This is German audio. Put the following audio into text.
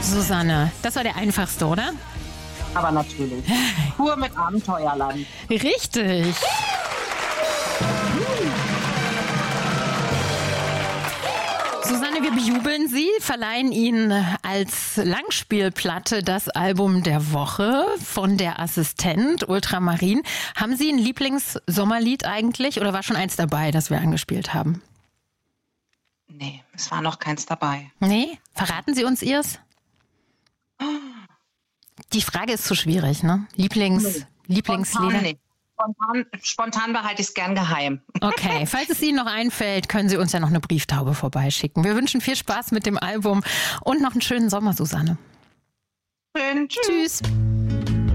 Susanne, das war der einfachste, oder? Aber natürlich. Pur mit Abenteuerland. Richtig. Susanne, wir bejubeln Sie, verleihen Ihnen als Langspielplatte das Album der Woche von der Assistent Ultramarin. Haben Sie ein Lieblingssommerlied eigentlich oder war schon eins dabei, das wir angespielt haben? Nee, es war noch keins dabei. Nee? Verraten Sie uns Ihrs? Die Frage ist zu schwierig, ne? Lieblingslieder? Nee. Spontan behalte ich es gern geheim. Okay, falls es Ihnen noch einfällt, können Sie uns ja noch eine Brieftaube vorbeischicken. Wir wünschen viel Spaß mit dem Album und noch einen schönen Sommer, Susanne. Schön, tschüss. Tschüss.